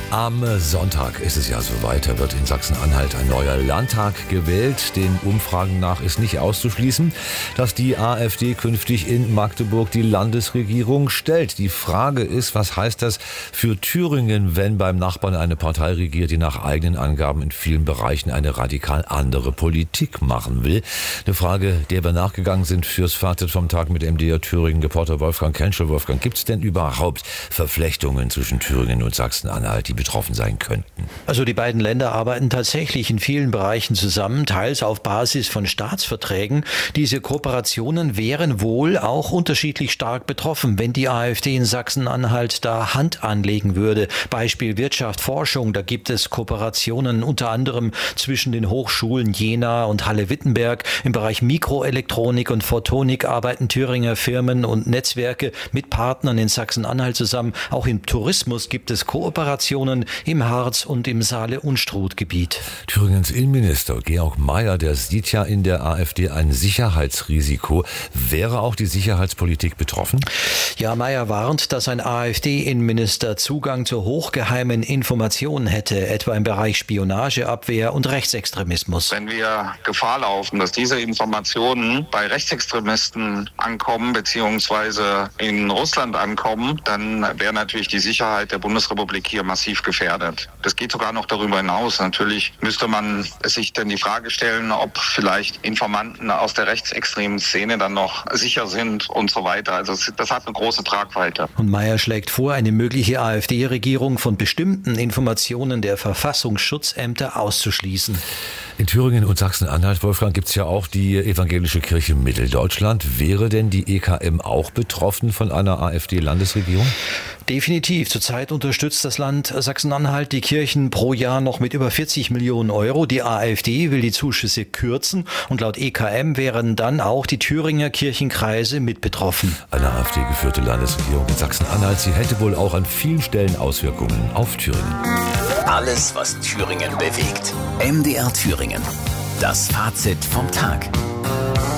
Am Sonntag ist es ja soweit, da wird in Sachsen-Anhalt ein neuer Landtag gewählt. Den Umfragen nach ist nicht auszuschließen, dass die AfD künftig in Magdeburg die Landesregierung stellt. Die Frage ist, was heißt das für Thüringen, wenn beim Nachbarn eine Partei regiert, die nach eigenen Angaben in vielen Bereichen eine radikal andere Politik machen will? Eine Frage, der wir nachgegangen sind fürs Fazit vom Tag mit MDR Thüringen-Reporter Wolfgang Kenschel. Wolfgang, gibt es denn überhaupt Verflechtungen zwischen Thüringen und Sachsen-Anhalt, die betroffen sein könnten? Also die beiden Länder arbeiten tatsächlich in vielen Bereichen zusammen, teils auf Basis von Staatsverträgen. Diese Kooperationen wären wohl auch unterschiedlich stark betroffen, wenn die AfD in Sachsen-Anhalt da Hand anlegen würde. Beispiel Wirtschaft, Forschung, da gibt es Kooperationen unter anderem zwischen den Hochschulen Jena und Halle-Wittenberg. Im Bereich Mikroelektronik und Photonik arbeiten Thüringer Firmen und Netzwerke mit Partnern in Sachsen-Anhalt zusammen. Auch im Tourismus gibt es Kooperationen im Harz- und im Saale-Unstrut-Gebiet. Thüringens Innenminister Georg Mayer, der sieht ja in der AfD ein Sicherheitsrisiko. Wäre auch die Sicherheitspolitik betroffen? Ja, Mayer warnt, dass ein AfD-Innenminister Zugang zu hochgeheimen Informationen hätte, etwa im Bereich Spionageabwehr und Rechtsextremismus. Wenn wir Gefahr laufen, dass diese Informationen bei Rechtsextremisten ankommen bzw. in Russland ankommen, dann wäre natürlich die Sicherheit der Bundesrepublik hier massiv gefährdet. Das geht sogar noch darüber hinaus. Natürlich müsste man sich dann die Frage stellen, ob vielleicht Informanten aus der rechtsextremen Szene dann noch sicher sind und so weiter. Also das hat eine große Tragweite. Und Mayer schlägt vor, eine mögliche AfD-Regierung von bestimmten Informationen der Verfassungsschutzämter auszuschließen. In Thüringen und Sachsen-Anhalt, Wolfgang, gibt es ja auch die Evangelische Kirche Mitteldeutschland. Wäre denn die EKM auch betroffen von einer AfD-Landesregierung? Definitiv. Zurzeit unterstützt das Land Sachsen-Anhalt die Kirchen pro Jahr noch mit über 40 Millionen Euro. Die AfD will die Zuschüsse kürzen und laut EKM wären dann auch die Thüringer Kirchenkreise mit betroffen. Eine AfD-geführte Landesregierung in Sachsen-Anhalt, sie hätte wohl auch an vielen Stellen Auswirkungen auf Thüringen. Alles, was Thüringen bewegt. MDR Thüringen. Das Fazit vom Tag.